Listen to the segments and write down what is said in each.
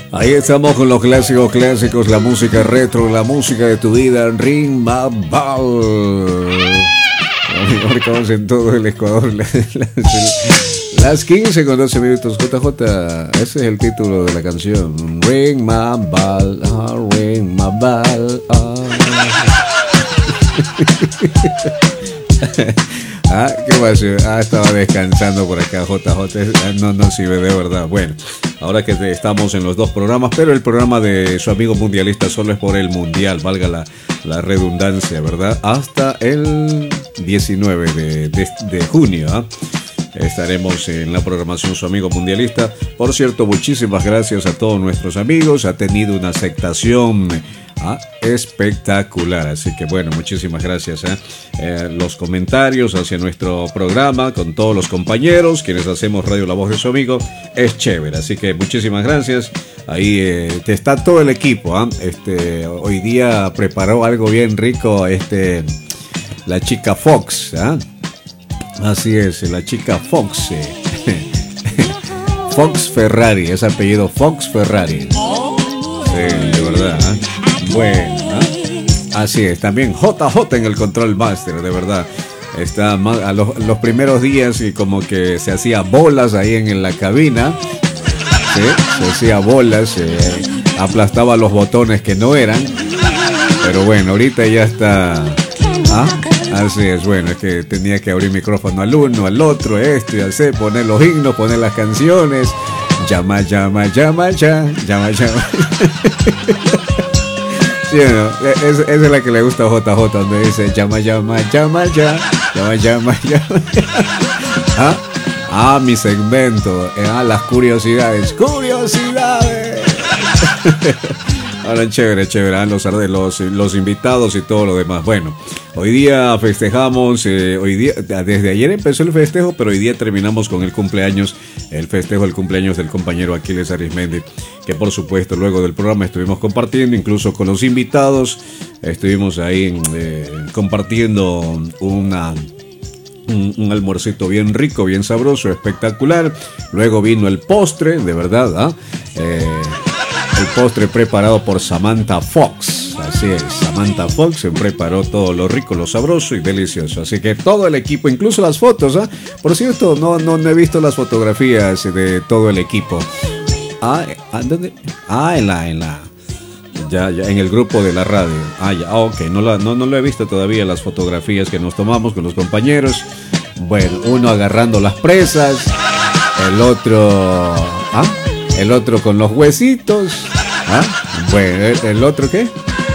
Ahí estamos con los clásicos clásicos, la música retro, la música de tu vida, Ring My Bell. Marcamos en todo el Ecuador las 15 con 12 minutos. JJ, ese es el título de la canción. Ring My Bell, ring my bell. ¿Qué pasa? Estaba descansando por acá, JJ. No sirve de verdad. Bueno, ahora que estamos en los dos programas, pero el programa de su amigo mundialista solo es por el mundial, valga la redundancia, ¿verdad? Hasta el 19 de junio, estaremos en la programación Su Amigo Mundialista. Por cierto, muchísimas gracias a todos nuestros amigos. Ha tenido una aceptación espectacular, así que bueno, muchísimas gracias. Los comentarios hacia nuestro programa con todos los compañeros quienes hacemos Radio La Voz de Su Amigo es chévere, así que muchísimas gracias. Ahí está todo el equipo. Hoy día preparó algo bien rico la chica Fox. Así es, la chica Fox. Fox Ferrari, es apellido Fox Ferrari. Sí, de verdad. Bueno, así es, también JJ en el Control Master, de verdad. Está a los primeros días y como que se hacía bolas ahí en la cabina. ¿Sí? Se hacía bolas, aplastaba los botones que no eran. Pero bueno, ahorita ya está. Así es, bueno, es que tenía que abrir micrófono al uno, al otro, esto y así, poner los himnos, poner las canciones. Llama. Sí, no, esa es la que le gusta a JJ, donde dice llama. Mi segmento, las curiosidades. Ahora chévere, los invitados y todo lo demás. Bueno, hoy día festejamos, desde ayer empezó el festejo, pero hoy día terminamos con el festejo del cumpleaños del compañero Aquiles Arismendi, que por supuesto luego del programa estuvimos compartiendo, incluso con los invitados, estuvimos ahí compartiendo un almuercito bien rico, bien sabroso, espectacular. Luego vino el postre, de verdad, el postre preparado por Samantha Fox. Así es, Samantha Fox se preparó todo lo rico, lo sabroso y delicioso. Así que todo el equipo, incluso las fotos, por cierto, no he visto las fotografías de todo el equipo. ¿Dónde? Ya, en el grupo de la radio. Ok, no lo he visto todavía, las fotografías que nos tomamos con los compañeros. Bueno, uno agarrando las presas, el otro con los huesitos. Bueno, ¿el otro qué?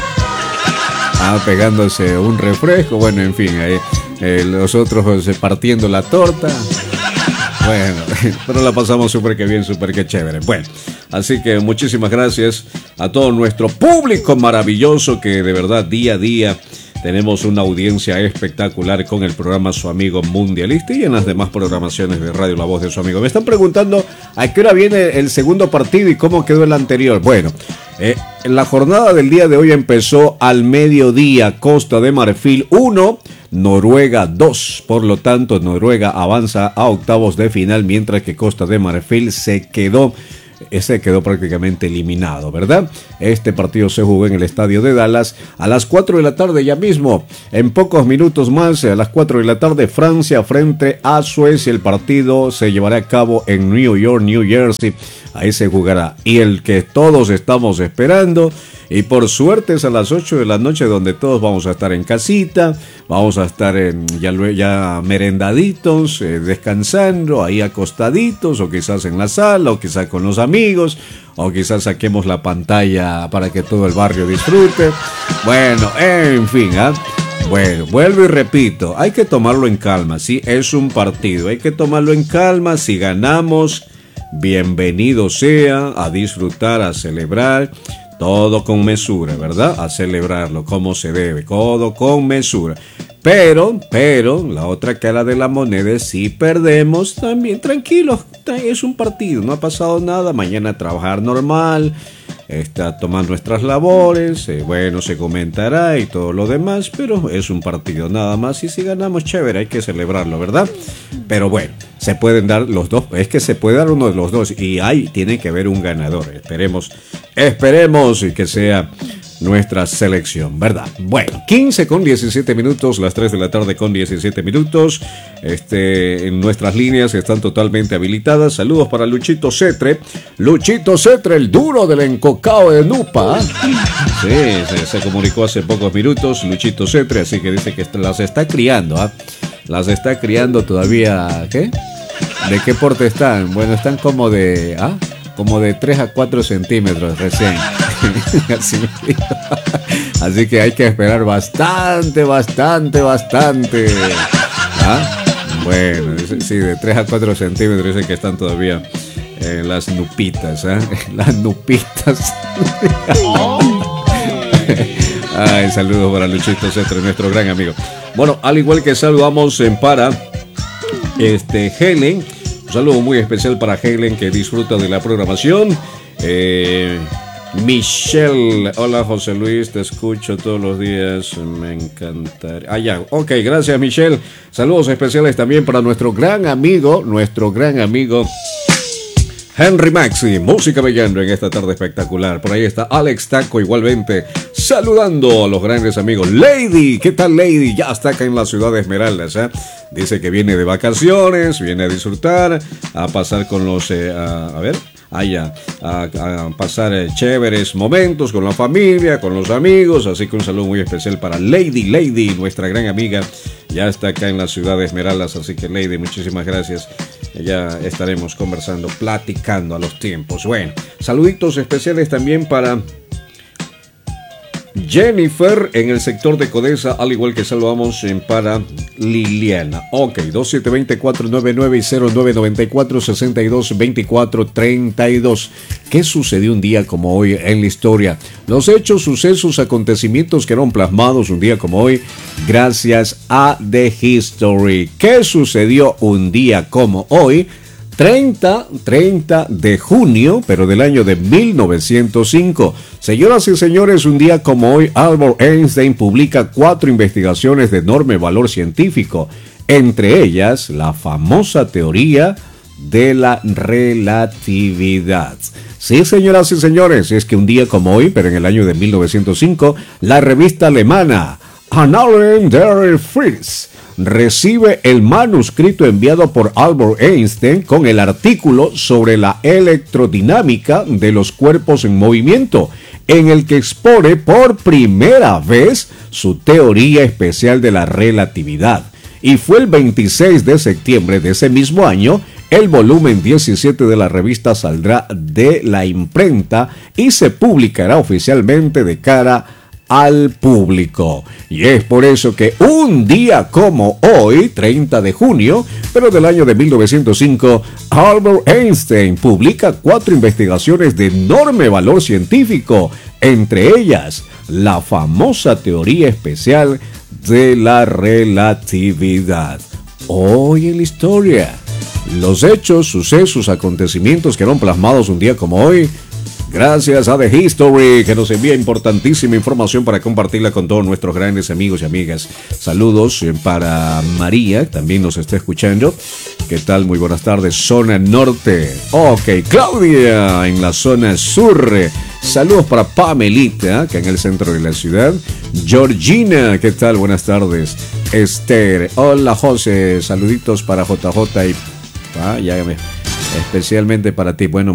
Pegándose un refresco. Bueno, en fin, los otros partiendo la torta. Bueno, pero la pasamos súper que bien, súper que chévere. Bueno, así que muchísimas gracias a todo nuestro público maravilloso que de verdad día a día tenemos una audiencia espectacular con el programa Su Amigo Mundialista y en las demás programaciones de Radio La Voz de Su Amigo. Me están preguntando a qué hora viene el segundo partido y cómo quedó el anterior. Bueno, la jornada del día de hoy empezó al mediodía. Costa de Marfil 1, Noruega 2. Por lo tanto, Noruega avanza a octavos de final, mientras que Costa de Marfil se quedó prácticamente eliminado, ¿verdad? Este partido se jugó en el estadio de Dallas a las 4 de la tarde ya mismo. En pocos minutos más, a las 4 de la tarde, Francia frente a Suecia. El partido se llevará a cabo en New York, New Jersey. Ahí se jugará. Y el que todos estamos esperando, y por suerte es a las 8 de la noche, donde todos vamos a estar en casita, vamos a estar ya merendaditos, descansando, ahí acostaditos, o quizás en la sala, o quizás con los amigos, o quizás saquemos la pantalla para que todo el barrio disfrute. Bueno, en fin, Bueno, vuelvo y repito, hay que tomarlo en calma, sí, es un partido, hay que tomarlo en calma. Si ganamos, bienvenido sea, a disfrutar, a celebrar. Todo con mesura, ¿verdad? A celebrarlo como se debe, todo con mesura. Pero, la otra cara de la moneda es si perdemos, también tranquilos, es un partido, no ha pasado nada. Mañana trabajar normal, está tomando nuestras labores, bueno, se comentará y todo lo demás, pero es un partido nada más y si ganamos, chévere, hay que celebrarlo, ¿verdad? Pero bueno, se pueden dar los dos, es que se puede dar uno de los dos y ahí tiene que haber un ganador, esperemos y que sea nuestra selección, ¿verdad? Bueno, 15 con 17 minutos, las 3 de la tarde con 17 minutos. En nuestras líneas están totalmente habilitadas. Saludos para Luchito Cetre. Luchito Cetre, el duro del encocao de Nupa. Sí, se comunicó hace pocos minutos Luchito Cetre, así que dice que las está criando, ¿ah? Las está criando todavía, ¿qué? ¿De qué porte están? Bueno, están como de 3 a 4 centímetros recién. Así que hay que esperar bastante. ¿Ah? Bueno, sí, de 3 a 4 centímetros dice que están todavía las nupitas, ¿eh? Las nupitas. Ay, saludos para Luchito Cetre, nuestro gran amigo. Bueno, al igual que saludamos para Helen. Un saludo muy especial para Helen, que disfruta de la programación. Michelle, hola José Luis, te escucho todos los días, me encantaría. Ya, ok, gracias Michelle. Saludos especiales también para nuestro gran amigo Henry Maxi, música brillando en esta tarde espectacular. Por ahí está Alex Taco igualmente, saludando a los grandes amigos. Lady, ¿qué tal Lady? Ya está acá en la ciudad de Esmeraldas, ¿eh? Dice que viene de vacaciones, viene a disfrutar, a pasar con los, a pasar chéveres momentos con la familia, con los amigos. Así que un saludo muy especial para Lady, nuestra gran amiga. Ya está acá en la ciudad de Esmeraldas, así que Lady, muchísimas gracias. Ya estaremos conversando, platicando a los tiempos. Bueno, saluditos especiales también para Jennifer en el sector de Codesa, al igual que saludamos para Liliana. Ok, 272499 y 0994-622432. ¿Qué sucedió un día como hoy en la historia? Los hechos, sucesos, acontecimientos quedaron plasmados un día como hoy gracias a The History. ¿Qué sucedió un día como hoy? 30 de junio, pero del año de 1905. Señoras y señores, un día como hoy, Albert Einstein publica 4 investigaciones de enorme valor científico, entre ellas la famosa teoría de la relatividad. Sí, señoras y señores, es que un día como hoy, pero en el año de 1905, la revista alemana Annalen der Physik recibe el manuscrito enviado por Albert Einstein con el artículo sobre la electrodinámica de los cuerpos en movimiento, en el que expone por primera vez su teoría especial de la relatividad. Y fue el 26 de septiembre de ese mismo año, el volumen 17 de la revista saldrá de la imprenta y se publicará oficialmente de cara al público. Y es por eso que un día como hoy, 30 de junio, pero del año de 1905, Albert Einstein publica 4 investigaciones de enorme valor científico, entre ellas la famosa teoría especial de la relatividad. Hoy en la historia, los hechos, sucesos, acontecimientos que eran plasmados un día como hoy, gracias a The History, que nos envía importantísima información para compartirla con todos nuestros grandes amigos y amigas. Saludos para María, también nos está escuchando. ¿Qué tal? Muy buenas tardes, zona norte. Ok, Claudia, en la zona sur. Saludos para Pamelita, que en el centro de la ciudad. Georgina, ¿qué tal? Buenas tardes. Esther, hola José, saluditos para JJ y especialmente para ti. Bueno,